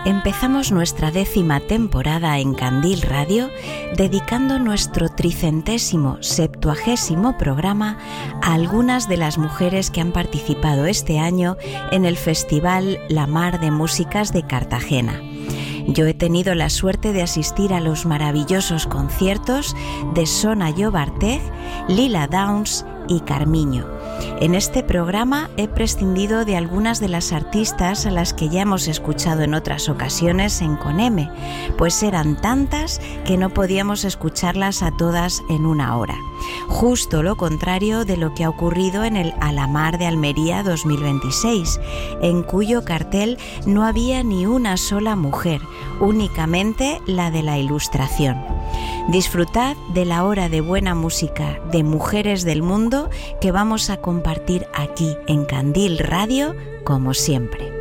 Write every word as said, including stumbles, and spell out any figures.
Empezamos nuestra décima temporada en Candil Radio dedicando nuestro tricentésimo septuagésimo programa a algunas de las mujeres que han participado este año en el Festival La Mar de Músicas de Cartagena. Yo he tenido la suerte de asistir a los maravillosos conciertos de Sona Llobarteg, Lila Downs y Carmiño. En este programa he prescindido de algunas de las artistas a las que ya hemos escuchado en otras ocasiones en Coneme, pues eran tantas que no podíamos escucharlas a todas en una hora. Justo lo contrario de lo que ha ocurrido en el A la Mar de Almería dos mil veintiséis, en cuyo cartel no había ni una sola mujer, únicamente la de la ilustración. Disfrutad de la hora de buena música de Mujeres del Mundo que vamos a compartir aquí en Candil Radio, como siempre.